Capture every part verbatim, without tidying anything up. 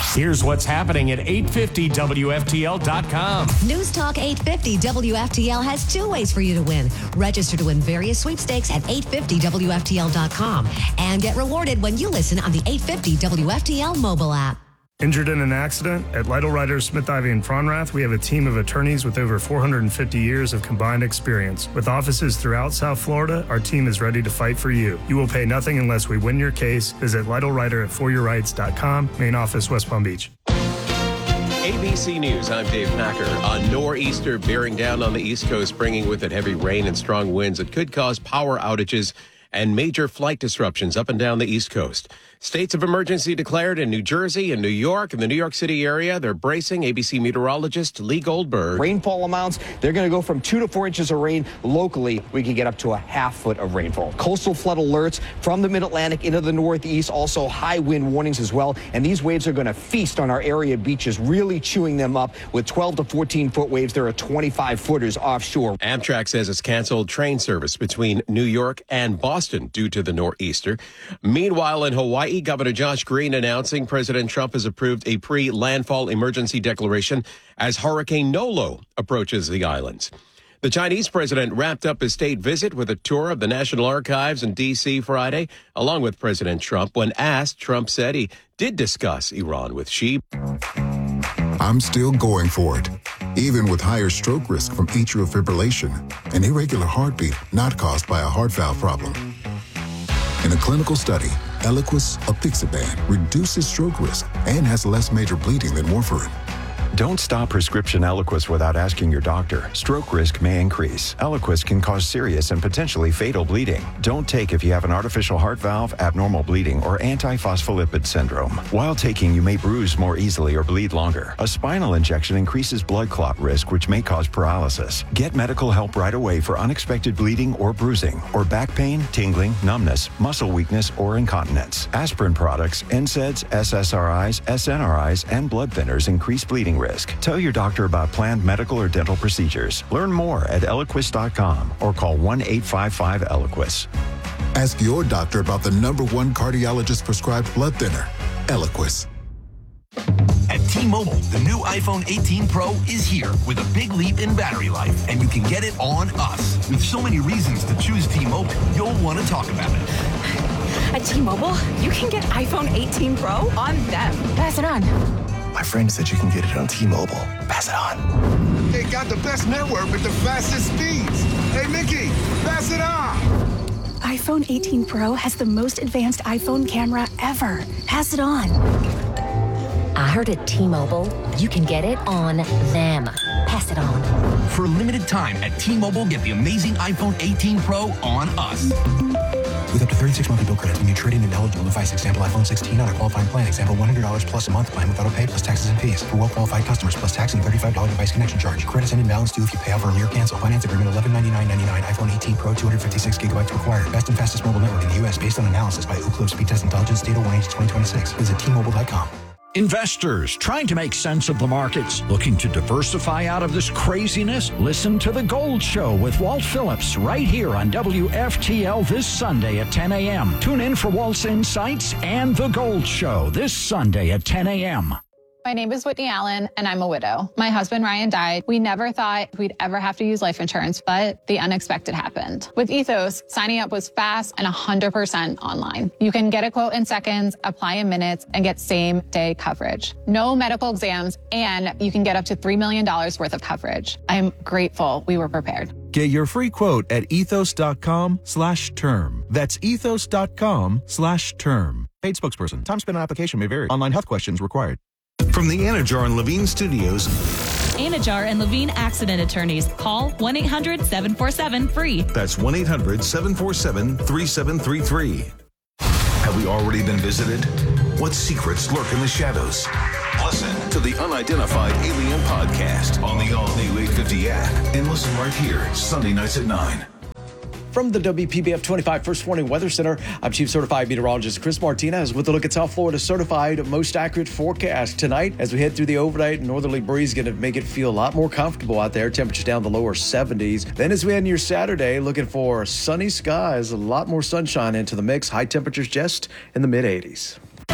Here's what's happening at eight fifty W F T L dot com. News Talk eight fifty W F T L has two ways for you to win. Register to win various sweepstakes at eight fifty W F T L dot com and get rewarded when you listen on the eight fifty W F T L mobile app. Injured in an accident? At Lytle Writers, Smith, Ivy, and Fronrath, we have a team of attorneys with over four hundred fifty years of combined experience. With offices throughout South Florida, our team is ready to fight for you. You will pay nothing unless we win your case. Visit Lytle Writer at for your rights dot com, main office, West Palm Beach. A B C News, I'm Dave Packer. A nor'easter bearing down on the East Coast, bringing with it heavy rain and strong winds that could cause power outages and major flight disruptions up and down the East Coast. States of emergency declared in New Jersey and New York. In the New York City area, they're bracing. A B C meteorologist Lee Goldberg. Rainfall amounts, they're going to go from two to four inches of rain. Locally, we can get up to a half foot of rainfall. Coastal flood alerts from the mid-Atlantic into the Northeast. Also high wind warnings as well. And these waves are going to feast on our area beaches, really chewing them up. With twelve to fourteen foot waves, there are twenty-five footers offshore. Amtrak says it's canceled train service between New York and Boston due to the nor'easter. Meanwhile, in Hawaii, Governor Josh Green announcing President Trump has approved a pre-landfall emergency declaration as Hurricane Nolo approaches the islands. The Chinese president wrapped up his state visit with a tour of the National Archives in D C Friday, along with President Trump. When asked, Trump said he did discuss Iran with Xi. I'm still going for it, even with higher stroke risk from atrial fibrillation, an irregular heartbeat not caused by a heart valve problem. In a clinical study, Eliquis apixaban reduces stroke risk and has less major bleeding than warfarin. Don't stop prescription Eliquis without asking your doctor. Stroke risk may increase. Eliquis can cause serious and potentially fatal bleeding. Don't take if you have an artificial heart valve, abnormal bleeding, or antiphospholipid syndrome. While taking, you may bruise more easily or bleed longer. A spinal injection increases blood clot risk, which may cause paralysis. Get medical help right away for unexpected bleeding or bruising, or back pain, tingling, numbness, muscle weakness, or incontinence. Aspirin products, N SAIDs, S S R Is, S N R Is, and blood thinners increase bleeding risk. Tell your doctor about planned medical or dental procedures. Learn more at Eliquis dot com or call one eight five five Eliquis. Ask your doctor about the number one cardiologist prescribed blood thinner, Eliquis. At T-Mobile, the new iPhone eighteen Pro is here with a big leap in battery life, and you can get it on us. With so many reasons to choose T-Mobile, you'll want to talk about it. At T-Mobile, you can get iPhone eighteen Pro on them. Pass it on. My friend said you can get it on T-Mobile. Pass it on. They got the best network with the fastest speeds. Hey, Mickey, pass it on. iPhone eighteen Pro has the most advanced iPhone camera ever. Pass it on. I heard at T-Mobile, you can get it on them. Pass it on. For a limited time at T-Mobile, get the amazing iPhone eighteen Pro on us. With up to thirty-six monthly bill credits when you trade in an eligible device. Example iPhone sixteen on a qualifying plan. Example one hundred dollars plus a month plan with auto pay plus taxes and fees. For well-qualified customers plus tax and thirty-five dollars device connection charge. Credits and balance due if you pay off early or cancel. Finance agreement eleven ninety-nine ninety-nine. iPhone eighteen Pro two hundred fifty-six gigabytes required. Best and fastest mobile network in the U S based on analysis by Ookla Speed Test Intelligence. Data one H twenty twenty-six. Visit T Mobile dot com. Investors trying to make sense of the markets, looking to diversify out of this craziness? Listen to The Gold Show with Walt Phillips right here on W F T L this Sunday at ten a.m. Tune in for Walt's Insights and The Gold Show this Sunday at ten a.m. My name is Whitney Allen, and I'm a widow. My husband, Ryan, died. We never thought we'd ever have to use life insurance, but the unexpected happened. With Ethos, signing up was fast and one hundred percent online. You can get a quote in seconds, apply in minutes, and get same-day coverage. No medical exams, and you can get up to three million dollars worth of coverage. I'm grateful we were prepared. Get your free quote at ethos.com slash term. That's ethos.com slash term. Paid spokesperson. Time spent on application may vary. Online health questions required. From the Anajar and Levine Studios. Anajar and Levine Accident Attorneys. Call one eight hundred seven four seven free. That's one eight hundred seven four seven three seven three three. Have we already been visited? What secrets lurk in the shadows? Listen to the Unidentified Alien Podcast on the all-new eight fifty app and listen right here, Sunday nights at nine. From the W P B F twenty-five First Warning Weather Center, I'm Chief Certified Meteorologist Chris Martinez with a look at South Florida's certified most accurate forecast. Tonight, as we head through the overnight, northerly breeze going to make it feel a lot more comfortable out there. Temperatures down the lower seventies. Then as we end your Saturday, looking for sunny skies, a lot more sunshine into the mix. High temperatures just in the mid eighties.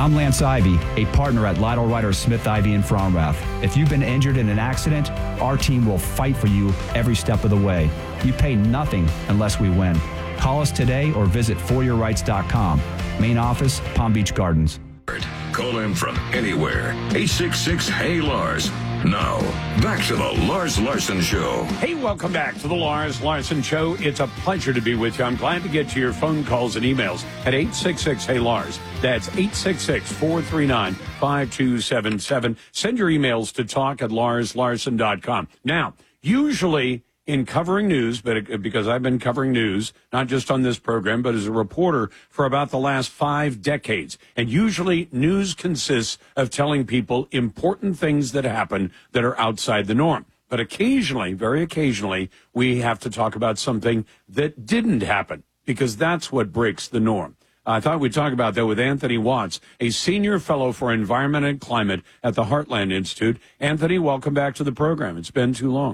I'm Lance Ivy, a partner at Lytle Ryder Smith Ivy in Fromrath. If you've been injured in an accident, our team will fight for you every step of the way. You pay nothing unless we win. Call us today or visit for your rights dot com. Main office, Palm Beach Gardens. Call in from anywhere. eight six six, Hey Lars. Now, back to the Lars Larson Show. Hey, welcome back to the Lars Larson Show. It's a pleasure to be with you. I'm glad to get to your phone calls and emails at eight six six, Hey Lars. That's eight six six, four three nine, five two seven seven. Send your emails to talk at lars larson dot com. Now, usually in covering news, but because I've been covering news, not just on this program, but as a reporter for about the last five decades. And usually news consists of telling people important things that happen that are outside the norm. But occasionally, very occasionally, we have to talk about something that didn't happen, because that's what breaks the norm. I thought we'd talk about that with Anthony Watts, a senior fellow for environment and climate at the Heartland Institute. Anthony, welcome back to the program. It's been too long.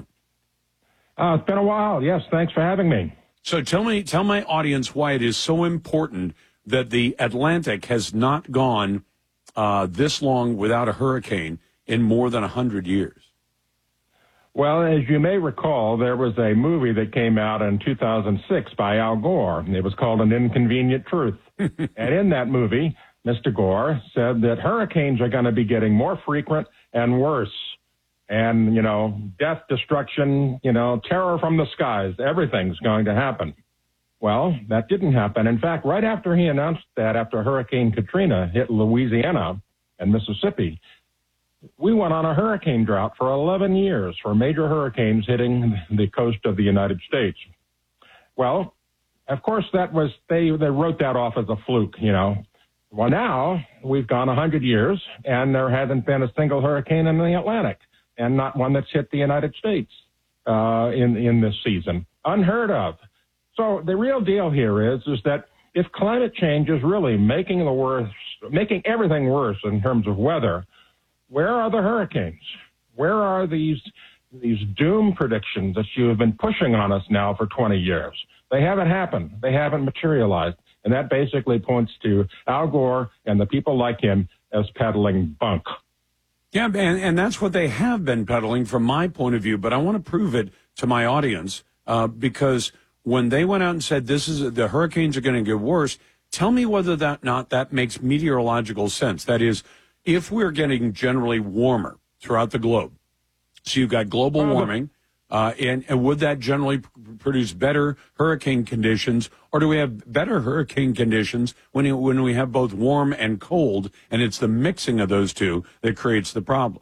Uh, it's been a while. Yes, thanks for having me. So tell me, tell my audience why it is so important that the Atlantic has not gone uh, this long without a hurricane in more than one hundred years. Well, as you may recall, there was a movie that came out in two thousand six by Al Gore. It was called An Inconvenient Truth. And in that movie, Mister Gore said that hurricanes are going to be getting more frequent and worse. And, you know, death, destruction, you know, terror from the skies, everything's going to happen. Well, that didn't happen. In fact, right after he announced that, after Hurricane Katrina hit Louisiana and Mississippi, we went on a hurricane drought for eleven years for major hurricanes hitting the coast of the United States. Well, of course, that was, they, they wrote that off as a fluke, you know. Well, now we've gone one hundred years and there hasn't been a single hurricane in the Atlantic, and not one that's hit the United States uh, in in this season. Unheard of. So the real deal here is is that if climate change is really making the worst, making everything worse in terms of weather, where are the hurricanes? Where are these these doom predictions that you have been pushing on us now for twenty years? They haven't happened. They haven't materialized. And that basically points to Al Gore and the people like him as peddling bunk. Yeah, and, and that's what they have been peddling from my point of view. But I want to prove it to my audience uh, because when they went out and said this is the hurricanes are going to get worse, tell me whether that not that makes meteorological sense. That is, if we're getting generally warmer throughout the globe, so you've got global warming, uh, and, and would that generally p- produce better hurricane conditions, or do we have better hurricane conditions when it, when we have both warm and cold, and it's the mixing of those two that creates the problems?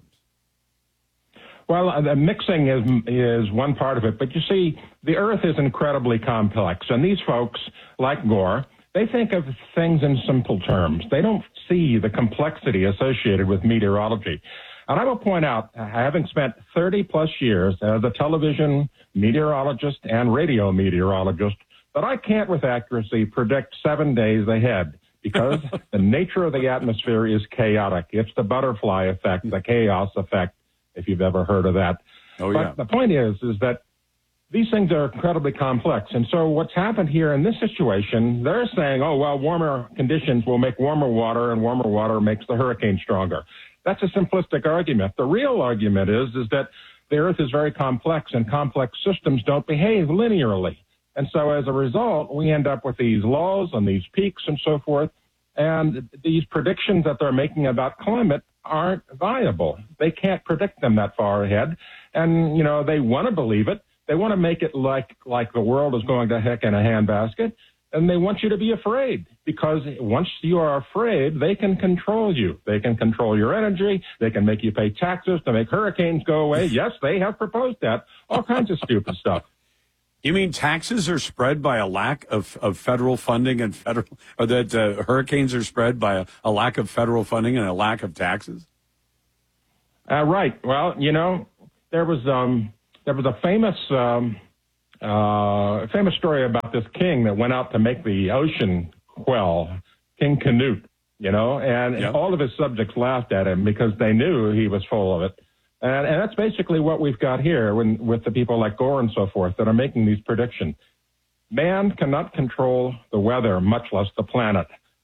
Well, uh, the mixing is is one part of it, but you see, the Earth is incredibly complex, and these folks, like Gore, they think of things in simple terms. They don't see the complexity associated with meteorology. And I will point out, having spent thirty plus years as a television meteorologist and radio meteorologist, that I can't with accuracy predict seven days ahead because the nature of the atmosphere is chaotic. It's the butterfly effect, the chaos effect, if you've ever heard of that. Oh, but yeah. the point is, is that these things are incredibly complex. And so what's happened here in this situation, they're saying, oh, well, warmer conditions will make warmer water, and warmer water makes the hurricane stronger. That's a simplistic argument. The real argument is, is that the Earth is very complex, and complex systems don't behave linearly. And so as a result, we end up with these laws and these peaks and so forth. And these predictions that they're making about climate aren't viable. They can't predict them that far ahead. And, you know, they want to believe it. They want to make it like, like the world is going to heck in a handbasket. And they want you to be afraid, because once you are afraid, they can control you. They can control your energy. They can make you pay taxes to make hurricanes go away. Yes, they have proposed that. All kinds of stupid stuff. You mean taxes are spread by a lack of, of federal funding and federal, or that uh, hurricanes are spread by a, a lack of federal funding and a lack of taxes? Uh, right. Well, you know, there was um, there was a famous um, uh, famous story about this king that went out to make the ocean quell, King Canute. You know, and yep. all of his subjects laughed at him because they knew he was full of it. And, and that's basically what we've got here when, with the people like Gore and so forth that are making these predictions. Man cannot control the weather, much less the planet.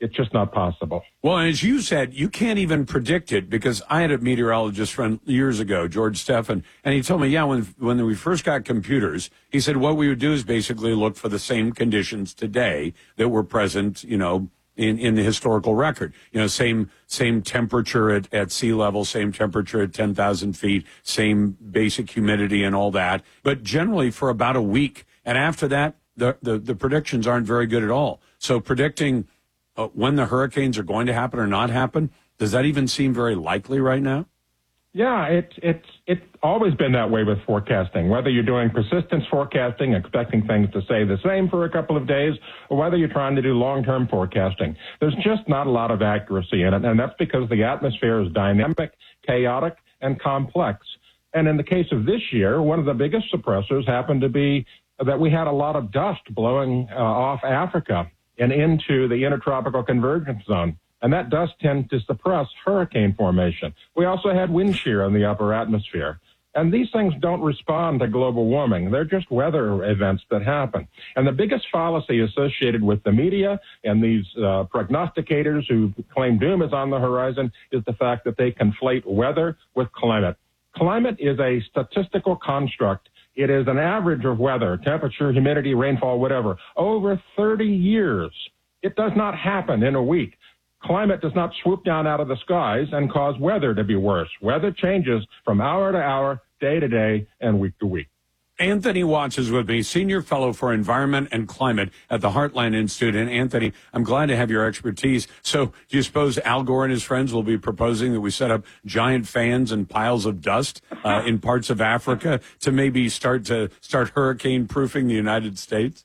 It's just not possible. Well, and as you said, you can't even predict it, because I had a meteorologist friend years ago, George Steffen, and he told me, yeah, when when we first got computers, he said what we would do is basically look for the same conditions today that were present, you know, in, in the historical record. You know, same same temperature at, at sea level, same temperature at ten thousand feet, same basic humidity and all that. But generally for about a week. And after that, the, the, the predictions aren't very good at all. So predicting Uh, when the hurricanes are going to happen or not happen, does that even seem very likely right now? Yeah, it's it's it's always been that way with forecasting. Whether you're doing persistence forecasting, expecting things to stay the same for a couple of days, or whether you're trying to do long-term forecasting, there's just not a lot of accuracy in it, and that's because the atmosphere is dynamic, chaotic, and complex. And in the case of this year, one of the biggest suppressors happened to be that we had a lot of dust blowing uh, off Africa and into the intertropical convergence zone. And that does tend to suppress hurricane formation. We also had wind shear in the upper atmosphere. And these things don't respond to global warming. They're just weather events that happen. And the biggest fallacy associated with the media and these uh, prognosticators who claim doom is on the horizon is the fact that they conflate weather with climate. Climate is a statistical construct. It is an average of weather, temperature, humidity, rainfall, whatever, over thirty years. It does not happen in a week. Climate does not swoop down out of the skies and cause weather to be worse. Weather changes from hour to hour, day to day, and week to week. Anthony Watts is with me, Senior Fellow for Environment and Climate at the Heartland Institute. And Anthony, I'm glad to have your expertise. So do you suppose Al Gore and his friends will be proposing that we set up giant fans and piles of dust uh, in parts of Africa to maybe start to start hurricane-proofing the United States?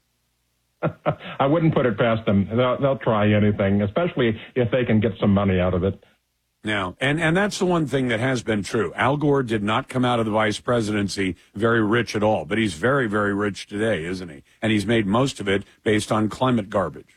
I wouldn't put it past them. They'll, they'll try anything, especially if they can get some money out of it. Now, and, and that's the one thing that has been true. Al Gore did not come out of the vice presidency very rich at all, but he's very, very rich today, isn't he? And he's made most of it based on climate garbage.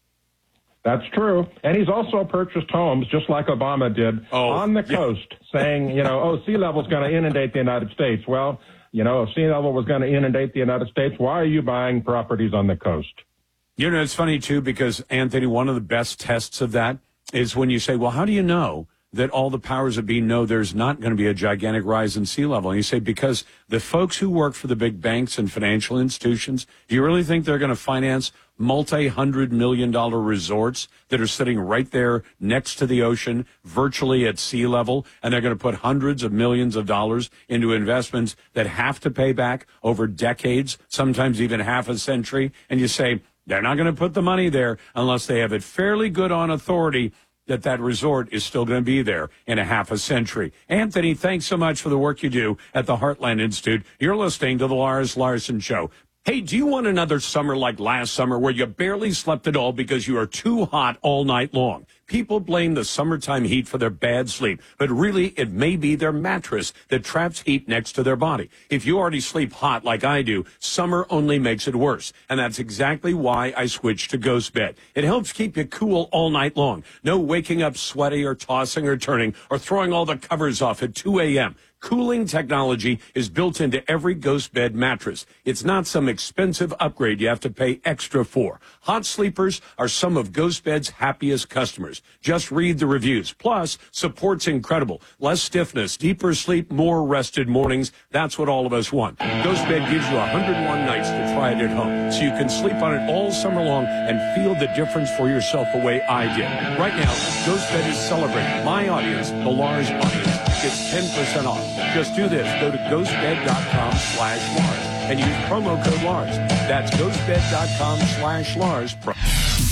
That's true. And he's also purchased homes, just like Obama did, oh, on the coast, yeah. saying, you know, oh, sea level's going to inundate the United States. Well, you know, if sea level was going to inundate the United States, why are you buying properties on the coast? You know, it's funny, too, because, Anthony, one of the best tests of that is when you say, well, how do you know that all the powers that be know there's not going to be a gigantic rise in sea level? And you say, because the folks who work for the big banks and financial institutions, do you really think they're going to finance multi-hundred million dollar resorts that are sitting right there next to the ocean, virtually at sea level, and they're going to put hundreds of millions of dollars into investments that have to pay back over decades, sometimes even half a century? And you say, they're not going to put the money there unless they have it fairly good on authority that that resort is still going to be there in a half a century. Anthony, thanks so much for the work you do at the Heartland Institute. You're listening to the Lars Larson Show. Hey, do you want another summer like last summer where you barely slept at all because you are too hot all night long? People blame the summertime heat for their bad sleep, but really it may be their mattress that traps heat next to their body. If you already sleep hot like I do, summer only makes it worse. And that's exactly why I switched to Ghost Bed. It helps keep you cool all night long. No waking up sweaty or tossing or turning or throwing all the covers off at two a.m. Cooling technology is built into every Ghost Bed mattress. It's not some expensive upgrade you have to pay extra for. Hot sleepers are some of Ghost Bed's happiest customers. Just read the reviews. Plus, support's incredible. Less stiffness, deeper sleep, more rested mornings. That's what all of us want. Ghost Bed gives you one hundred one nights to try it at home, so you can sleep on it all summer long and feel the difference for yourself the way I did. Right now, Ghost Bed is celebrating my audience, the Lars audience. Gets ten percent off. Just do this. Go to ghostbed.com slash Lars and use promo code Lars. That's ghostbed.com slash Lars.